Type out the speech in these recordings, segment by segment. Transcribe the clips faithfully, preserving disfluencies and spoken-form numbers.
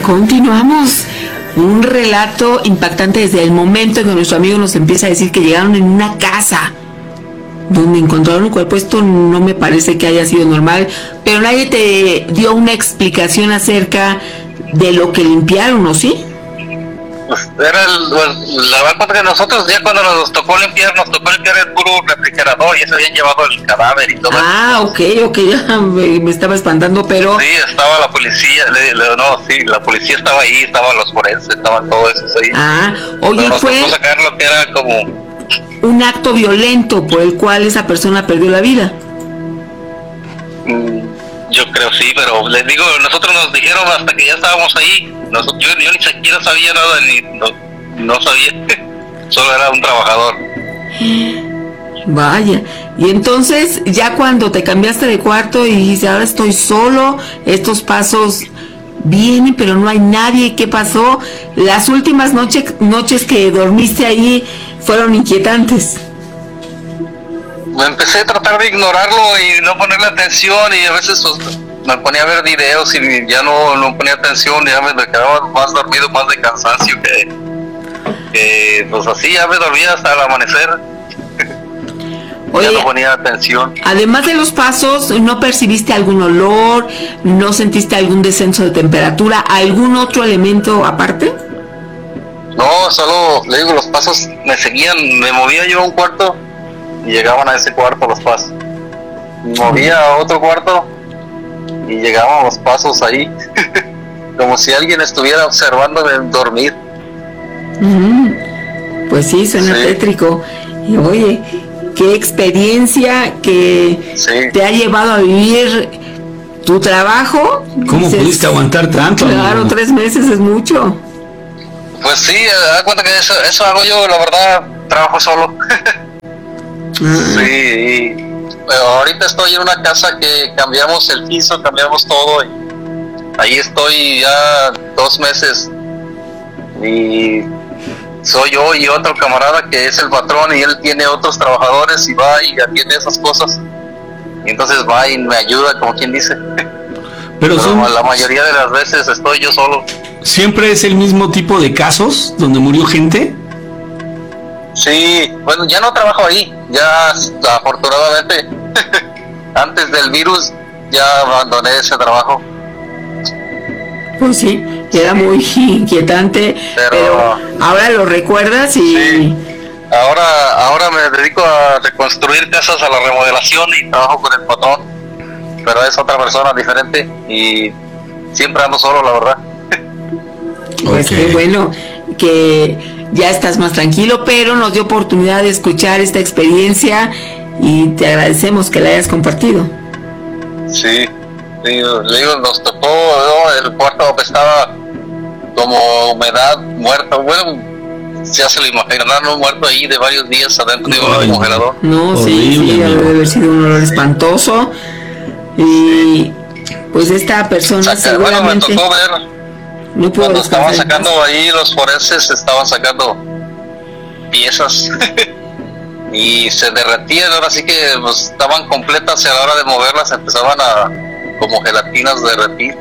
Continuamos. Un relato impactante desde el momento en que nuestro amigo nos empieza a decir que llegaron en una casa donde encontraron un cuerpo. Esto no me parece que haya sido normal, pero nadie te dio una explicación acerca de lo que limpiaron, ¿o sí? Pues era el, pues, la verdad que nosotros ya cuando nos tocó limpiar, nos tocó limpiar el puro refrigerador y eso habían llevado el cadáver y todo. Ah, ok, ok, ya me, me estaba espantando, pero... Sí, estaba la policía, le, le, no, sí, la policía estaba ahí, estaban los forenses, estaban todos esos ahí. Ah, oye, pero nos fue tocó sacar lo que era como... un acto violento por el cual esa persona perdió la vida. Mm, yo creo sí, pero les digo, nosotros nos dijeron hasta que ya estábamos ahí, nosotros, yo, yo ni siquiera sabía nada, ni no, no sabía, solo era un trabajador. Vaya, y entonces ya cuando te cambiaste de cuarto y dijiste, ahora estoy solo, estos pasos vienen pero no hay nadie, ¿qué pasó? Las últimas noche, noches que dormiste ahí fueron inquietantes. Me empecé a tratar de ignorarlo y no ponerle atención y a veces pues, me ponía a ver videos y ya no, no ponía atención, ya me quedaba más dormido, más de cansancio que, que pues así ya me dormía hasta el amanecer. Oye, ya no ponía atención. Además de los pasos, ¿no percibiste algún olor? ¿No sentiste algún descenso de temperatura? ¿Algún otro elemento aparte? No, solo, le digo, los pasos me seguían, me movía yo a un cuarto y llegaban a ese cuarto los pasos. Me movía a otro cuarto y llegaban los pasos ahí, como si alguien estuviera observándome dormir. Mm, pues sí, suena sí. tétrico. Y oye, qué experiencia que sí. te ha llevado a vivir tu trabajo. ¿Cómo dices, pudiste aguantar tanto? Claro, amigo? Tres meses es mucho. Pues sí, da cuenta que eso, eso hago yo, la verdad, trabajo solo. uh-huh. Sí, y, pero ahorita estoy en una casa que cambiamos el piso, cambiamos todo, y ahí estoy ya dos meses, y soy yo y otro camarada que es el patrón, y él tiene otros trabajadores, y va y atiende esas cosas, y entonces va y me ayuda, como quien dice. Pero, Pero son... la mayoría de las veces estoy yo solo. ¿Siempre es el mismo tipo de casos donde murió gente? Sí, bueno, ya no trabajo ahí, ya afortunadamente, antes del virus ya abandoné ese trabajo. Pues sí, era muy inquietante, pero, pero ahora lo recuerdas y... Sí. Ahora, ahora me dedico a reconstruir casas, a la remodelación y trabajo con el patrón, pero es otra persona diferente y siempre ando solo, la verdad. Pues okay. Qué bueno que ya estás más tranquilo, pero nos dio oportunidad de escuchar esta experiencia y te agradecemos que la hayas compartido. Sí, le digo, nos tocó, ¿no? El cuarto apestaba como humedad, muerto, bueno, ya se lo imaginan, un muerto ahí de varios días adentro de un congelador. No, sí, sí, debe haber sido un olor espantoso y pues esta persona o sea, seguramente... Bueno, me tocó ver... No Cuando estaban sacando ahí los forenses, estaban sacando piezas y se derretían, ahora sí que pues, estaban completas y a la hora de moverlas empezaban a como gelatinas derretir.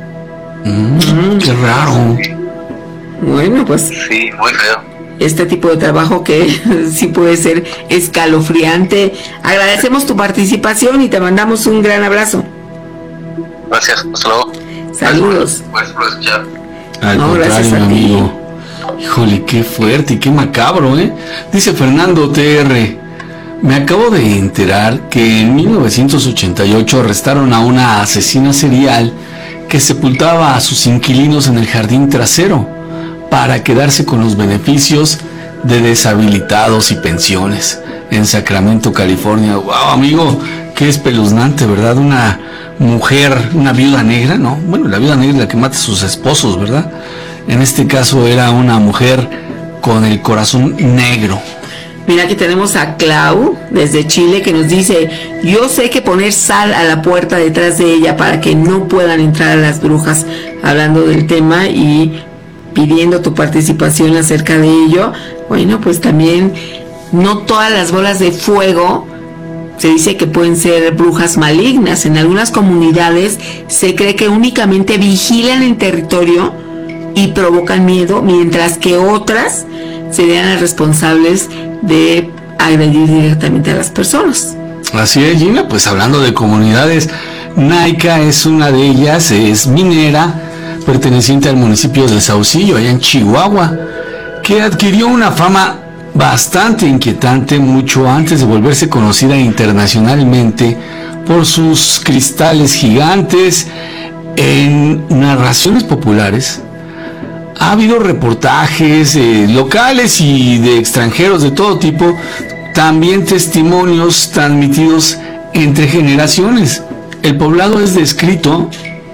Mm, qué raro. Bueno, pues sí, muy feo. Este tipo de trabajo que sí puede ser escalofriante. Agradecemos tu participación y te mandamos un gran abrazo. Gracias, hasta luego. Saludos. Gracias por escuchar. Al no, contrario, mi amigo. Híjole, qué fuerte y qué macabro, ¿eh? Dice Fernando T R, me acabo de enterar que en mil novecientos ochenta y ocho arrestaron a una asesina serial que sepultaba a sus inquilinos en el jardín trasero para quedarse con los beneficios de deshabilitados y pensiones en Sacramento, California. Wow, amigo, qué espeluznante, ¿verdad? Una mujer, una viuda negra, ¿no? Bueno, la viuda negra es la que mata a sus esposos, ¿verdad? En este caso era una mujer con el corazón negro. Mira, aquí tenemos a Clau desde Chile que nos dice, yo sé que poner sal a la puerta detrás de ella para que no puedan entrar las brujas, hablando del tema y pidiendo tu participación acerca de ello. Bueno, pues también no todas las bolas de fuego se dice que pueden ser brujas malignas. En algunas comunidades se cree que únicamente vigilan el territorio y provocan miedo, mientras que otras serían las responsables de agredir directamente a las personas. Así es, Gina, pues hablando de comunidades, Naica es una de ellas, es minera, perteneciente al municipio de Saucillo, allá en Chihuahua, que adquirió una fama bastante inquietante mucho antes de volverse conocida internacionalmente por sus cristales gigantes. En narraciones populares ha habido reportajes eh, locales y de extranjeros de todo tipo, también testimonios transmitidos entre generaciones. El poblado es descrito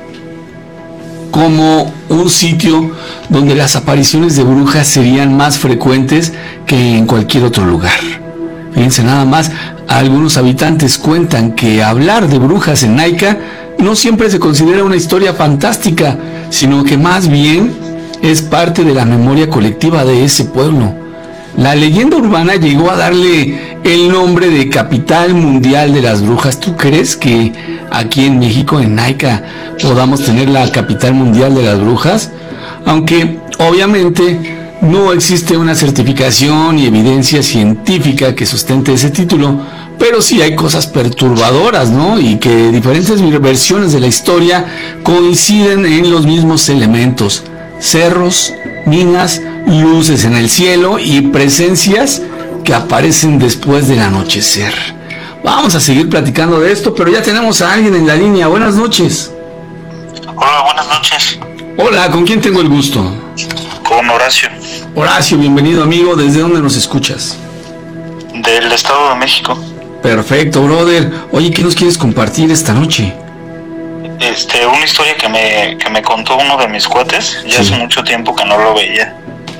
como un sitio donde las apariciones de brujas serían más frecuentes que en cualquier otro lugar. Fíjense nada más, algunos habitantes cuentan que hablar de brujas en Naica no siempre se considera una historia fantástica, sino que más bien es parte de la memoria colectiva de ese pueblo. La leyenda urbana llegó a darle el nombre de capital mundial de las brujas. ¿Tú crees que aquí en México, en Naica, podamos tener la capital mundial de las brujas? Aunque obviamente no existe una certificación y evidencia científica que sustente ese título, pero sí hay cosas perturbadoras, ¿no? Y que diferentes versiones de la historia coinciden en los mismos elementos: cerros, minas, luces en el cielo y presencias que aparecen después del anochecer. Vamos a seguir platicando de esto, pero ya tenemos a alguien en la línea. Buenas noches. Hola, buenas noches. Hola, ¿con quién tengo el gusto? Con Horacio. Horacio, bienvenido, amigo. ¿Desde dónde nos escuchas? Del Estado de México. Perfecto, brother. Oye, ¿qué nos quieres compartir esta noche? Este, una historia que me, que me contó uno de mis cuates. Ya sí. Hace mucho tiempo que no lo veía.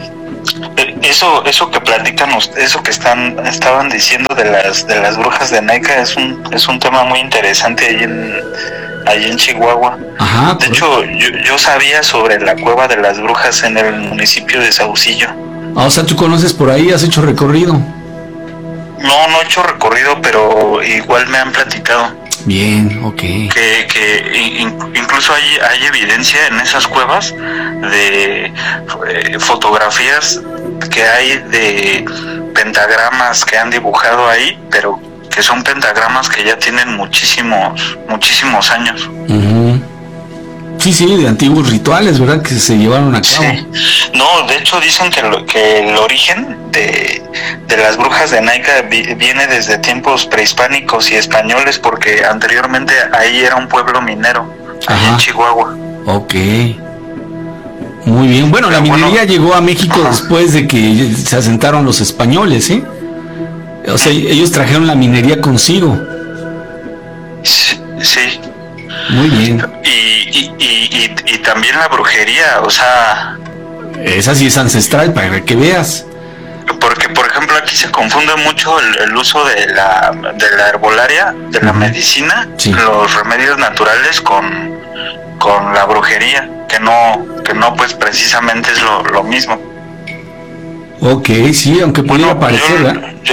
Eso, eso que platican, eso que están, estaban diciendo de las, de las brujas de Naica es un, es un tema muy interesante ahí en, ahí en Chihuahua. Ajá, de hecho, yo, yo sabía sobre la cueva de las brujas en el municipio de Saucillo. Ah, o sea, ¿tú conoces por ahí? ¿Has hecho recorrido? No, no he hecho recorrido, pero igual me han platicado. Bien, ok. Que, que incluso hay, hay evidencia en esas cuevas de eh, fotografías que hay de pentagramas que han dibujado ahí, pero que son pentagramas que ya tienen muchísimos, muchísimos años. Uh-huh. Sí, sí, de antiguos rituales, ¿verdad? Que se llevaron a cabo. Sí. No, de hecho dicen que, lo, que el origen de, de las brujas de Naica vi, viene desde tiempos prehispánicos y españoles, porque anteriormente ahí era un pueblo minero, allá en Chihuahua. Ok. Muy bien. Bueno, Pero la minería bueno, llegó a México ajá. después de que se asentaron los españoles, ¿eh? O sea, ellos trajeron la minería consigo. Sí. sí. Muy bien. Y, y, y, y, y también la brujería, o sea... Esa sí es ancestral, para que veas. Porque, por ejemplo, aquí se confunde mucho el, el uso de la, de la herbolaria, de la uh-huh. medicina, sí. los remedios naturales con, con la brujería, que no, que no pues precisamente es lo, lo mismo. Ok, sí, aunque pudiera bueno, parecer, ¿verdad? Yo,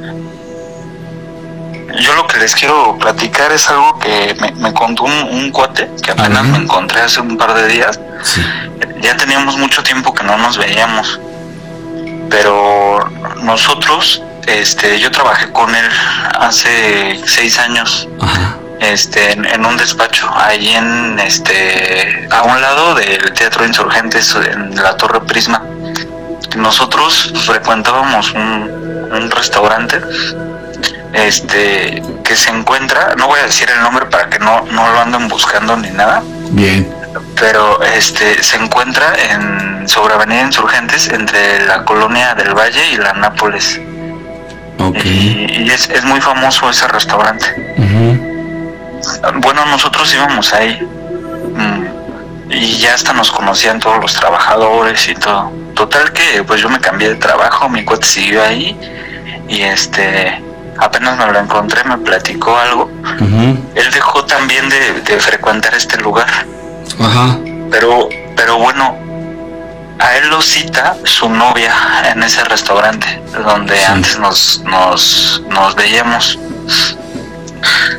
Yo lo que les quiero platicar es algo que me, me contó un, un cuate que apenas uh-huh. me encontré hace un par de días. Sí. Ya teníamos mucho tiempo que no nos veíamos, pero nosotros, este, yo trabajé con él hace seis años, uh-huh. este, en, en un despacho ahí en, este, a un lado del Teatro Insurgentes en la Torre Prisma. Nosotros frecuentábamos un, un restaurante. Este, que se encuentra, no voy a decir el nombre para que no, no lo anden buscando ni nada. Bien. Pero este, se encuentra en sobre Avenida Insurgentes, entre la Colonia del Valle y la Nápoles. Okay. Y, y es, es muy famoso ese restaurante. Uh-huh. Bueno, nosotros íbamos ahí. Mm, y ya hasta nos conocían todos los trabajadores y todo. Total que pues yo me cambié de trabajo, mi cuate siguió ahí. Y este... apenas me lo encontré, me platicó algo. Uh-huh. Él dejó también de, de frecuentar este lugar. Ajá. Pero, pero bueno, a él lo cita su novia en ese restaurante donde sí. antes nos, nos, nos veíamos.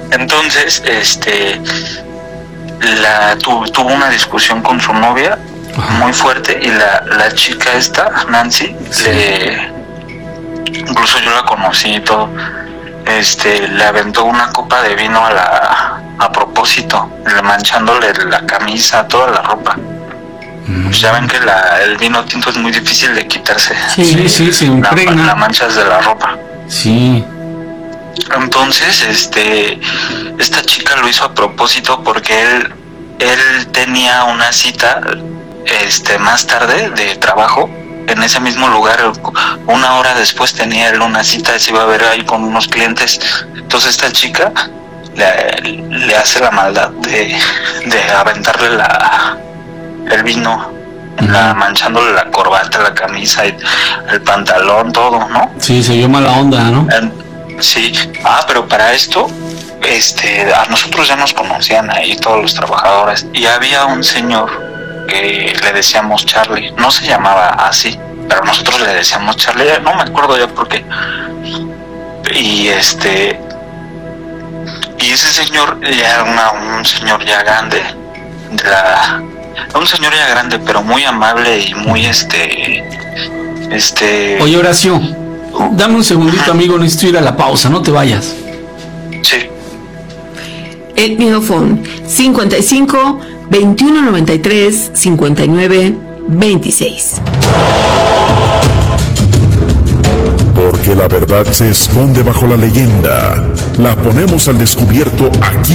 Entonces, este, la tu, tuvo una discusión con su novia muy fuerte, y la, la chica esta, Nancy, sí. le, incluso yo la conocí y todo, este, le aventó una copa de vino a la, a propósito, manchándole la camisa, toda la ropa. Mm. Pues ya ven que la, el vino tinto es muy difícil de quitarse. Sí, sí, sí, se impregna. La, la manchas de la ropa. Sí. Entonces, este, esta chica lo hizo a propósito porque él, él tenía una cita, este, más tarde de trabajo en ese mismo lugar. Una hora después tenía él una cita, se iba a ver ahí con unos clientes. Entonces esta chica le, le hace la maldad de, de aventarle la, el vino, uh-huh. la, manchándole la corbata, la camisa, y el pantalón, todo, ¿no? Sí, se vio mala onda, ¿no? En, Sí, ah, pero para esto, este, a nosotros ya nos conocían ahí todos los trabajadores, y había un señor que le decíamos Charlie, no se llamaba así, pero nosotros le decíamos Charlie, no me acuerdo ya por qué, y este, y ese señor ya era una, un señor ya grande, de la, un señor ya grande, pero muy amable y muy este, este. Oye, Horacio. Dame un segundito, amigo, necesito ir a la pausa, no te vayas. Sí. El Midofón cincuenta y cinco, veintiuno noventa y tres, cincuenta y nueve, veintiséis. Porque la verdad se esconde bajo la leyenda. La ponemos al descubierto aquí.